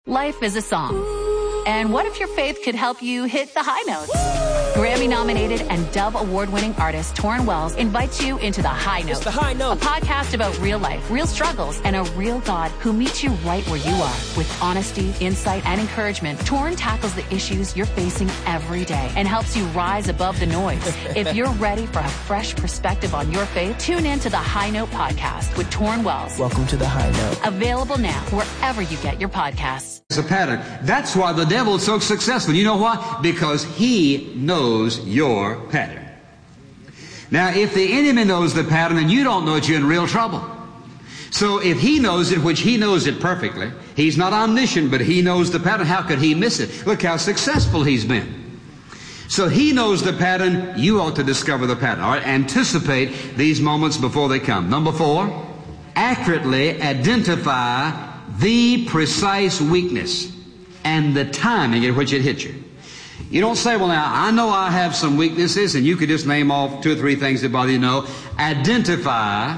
Life is a song. And what if your faith could help you hit the high notes? Grammy-nominated and Dove Award-winning artist Torrin Wells invites you into The High Note. It's The High Note. A podcast about real life, real struggles, and a real God who meets you right where you are. With honesty, insight, and encouragement, Torrin tackles the issues you're facing every day and helps you rise above the noise. If you're ready for a fresh perspective on your faith, tune in to The High Note podcast with Torrin Wells. Welcome to The High Note. Available now wherever you get your podcasts. It's a pattern. That's why the devil is so successful. You know why? Because he knows your pattern. Now, if the enemy knows the pattern and you don't know it, you're in real trouble. So if he knows it, which he knows it perfectly, he's not omniscient, but he knows the pattern. How could he miss it? Look how successful he's been. So he knows the pattern. You ought to discover the pattern. All right, anticipate these moments before they come. Number 4, accurately identify the precise weakness and the timing at which it hits you. You don't say, well, now, I know I have some weaknesses, and you could just name off 2 or 3 things that bother you. No. Identify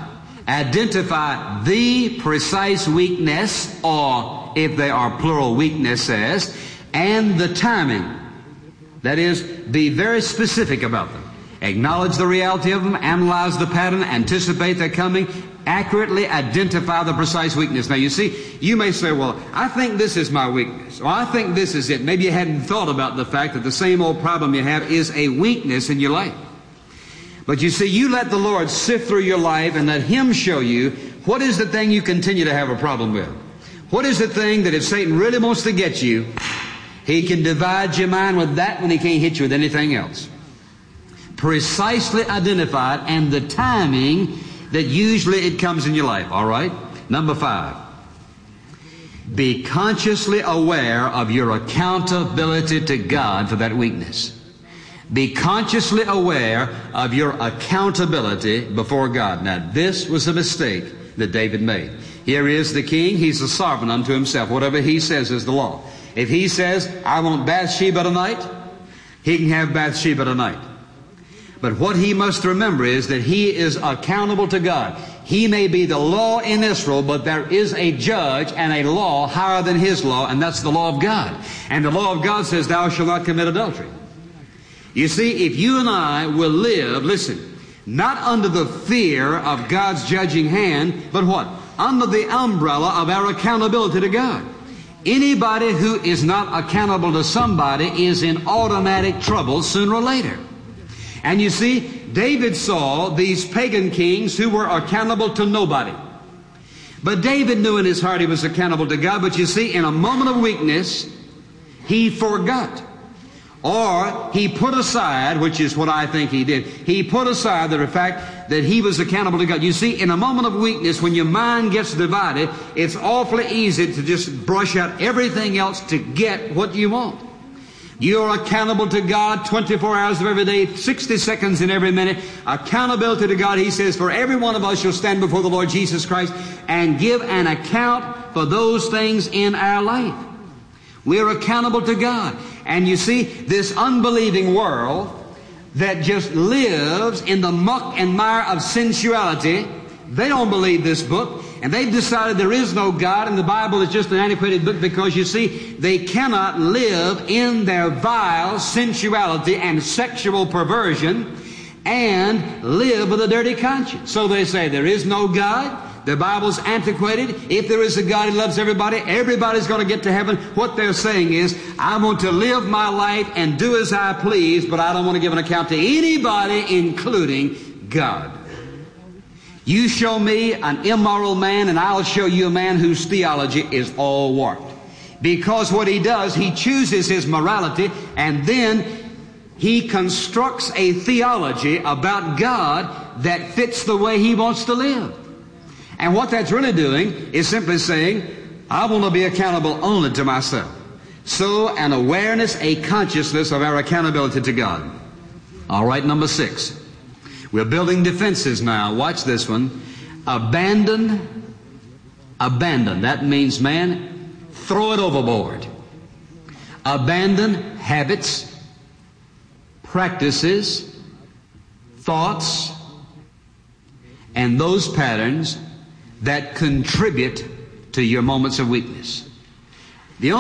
the precise weakness, or if they are plural, weaknesses, and the timing. That is, be very specific about them. Acknowledge the reality of them, analyze the pattern, anticipate their coming, accurately identify the precise weakness. Now, you see, you may say, well, I think this is my weakness, or I think this is it. Maybe you hadn't thought about the fact that the same old problem you have is a weakness in your life. But you see, you let the Lord sift through your life and let Him show you what is the thing you continue to have a problem with. What is the thing that if Satan really wants to get you, he can divide your mind with that when he can't hit you with anything else. Precisely identified, and the timing that usually it comes in your life. All right? Number 5. Be consciously aware of your accountability to God for that weakness. Be consciously aware of your accountability before God. Now, this was a mistake that David made. Here is the king. He's a sovereign unto himself. Whatever he says is the law. If he says, I want Bathsheba tonight, he can have Bathsheba tonight. But what he must remember is that he is accountable to God. He may be the law in Israel, but there is a judge and a law higher than his law, and that's the law of God. And the law of God says, thou shalt not commit adultery. You see, if you and I will live, listen, not under the fear of God's judging hand, but what? Under the umbrella of our accountability to God. Anybody who is not accountable to somebody is in automatic trouble sooner or later. And you see, David saw these pagan kings who were accountable to nobody. But David knew in his heart he was accountable to God. But you see, in a moment of weakness, he forgot. Or he put aside, which is what I think he did, he put aside the fact that he was accountable to God. You see, in a moment of weakness, when your mind gets divided, it's awfully easy to just brush out everything else to get what you want. You're accountable to God 24 hours of every day, 60 seconds in every minute. Accountability to God, He says, for every one of us shall stand before the Lord Jesus Christ and give an account for those things in our life. We're accountable to God. And you see, this unbelieving world that just lives in the muck and mire of sensuality, they don't believe this book. And they've decided there is no God, and the Bible is just an antiquated book because, you see, they cannot live in their vile sensuality and sexual perversion and live with a dirty conscience. So they say there is no God. The Bible's antiquated. If there is a God, He loves everybody. Everybody's going to get to heaven. What they're saying is, I want to live my life and do as I please, but I don't want to give an account to anybody, including God. You show me an immoral man, and I'll show you a man whose theology is all warped. Because what he does, he chooses his morality, and then he constructs a theology about God that fits the way he wants to live. And what that's really doing is simply saying, I want to be accountable only to myself. So an awareness, a consciousness of our accountability to God. All right, number 6. We're building defenses now. Watch this one. Abandon. That means, man, throw it overboard. Abandon habits, practices, thoughts, and those patterns that contribute to your moments of weakness.